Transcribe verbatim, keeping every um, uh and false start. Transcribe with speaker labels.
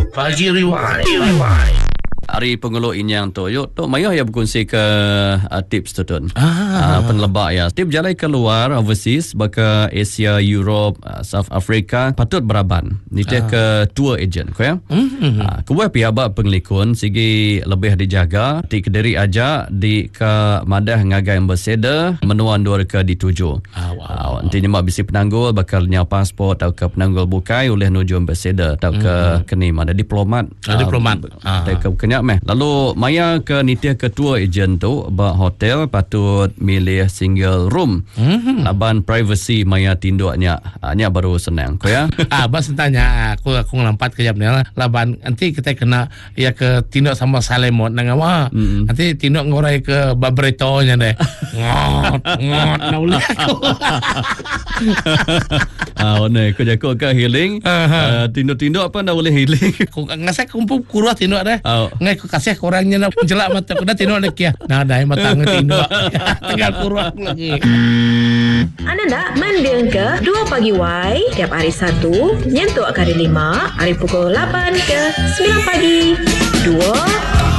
Speaker 1: Pagi Rewind.
Speaker 2: Hari pengeluk inyang tu yuk tu mayah ya berkongsi ke uh, tips tu tun.
Speaker 1: Ah.
Speaker 2: Uh, penlebak ya. Tip jalan keluar overseas baka Asia, Europe, uh, South Africa patut beraban. Ni ah. ke tour agent ko ya. Mm-hmm. Uh, kuwe pihak bak penglikun sigi lebih dijaga di Kediri aja di ke madah ngagai ambassador menuan dua ke dituju. Ah wow. Uh, nanti nyemak bisi penanggul bakal nya pasport atau ke penanggul bukai oleh nuju ambassador atau ke mm-hmm. keni mana diplomat.
Speaker 1: Ah, uh, diplomat.
Speaker 2: Ah. Ke kenya meh. Lalu maya ke nitih ketua ejen tu ba hotel patut milih single room. Mm-hmm. Laban privacy maya tinduknya nya baru senang ko ya.
Speaker 1: Ah bas tanya aku aku ngelampat ke jamnya laban nanti kita kena ya ke tinduk sama Salemot nang apa. Mm-hmm. Nanti tinduk ngorai ke babretonya deh. Ngot ngot naulih aku.
Speaker 2: Ah one ko jako ke healing. Uh, tinduk-tinduk apa dah boleh healing.
Speaker 1: Ku ngasih kumpul kurang tinduk deh.
Speaker 2: Oh.
Speaker 1: Ngai ku kasih kurangnya nak jelak mata ku dah tinduk dah kia. Nah dah mata ngetinduk. Tinggal kurang lagi.
Speaker 3: Anda nak mendeng ke dua Pagi Y tiap hari Sabtu nyentuk hari lima hari pukul lapan ke sembilan pagi. Dua